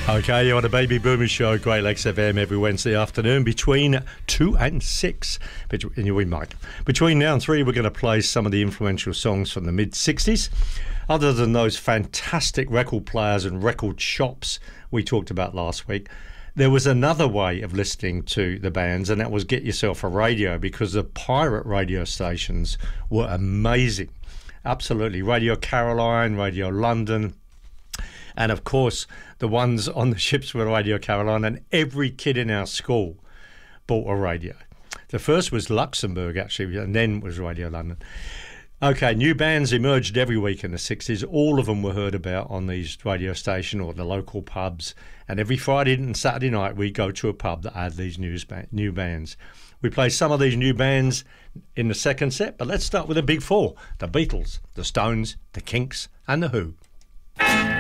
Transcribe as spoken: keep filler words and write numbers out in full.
Okay, you're on the Baby Boomer Show, Great Lakes F M, every Wednesday afternoon between two and six. Between, we might. Between now and three, we're going to play some of the influential songs from the mid-sixties. Other than those fantastic record players and record shops we talked about last week, there was another way of listening to the bands, and that was get yourself a radio, because the pirate radio stations were amazing. Absolutely. Radio Caroline, Radio London, and of course the ones on the ships were Radio Caroline, and every kid in our school bought a radio. The first was Luxembourg, actually, and then was Radio London. Okay, new bands emerged every week in the sixties. All of them were heard about on these radio stations or the local pubs. And every Friday and Saturday night, we go to a pub that had these new, new bands. We play some of these new bands in the second set, but let's start with the big four. The Beatles, the Stones, the Kinks, and the Who.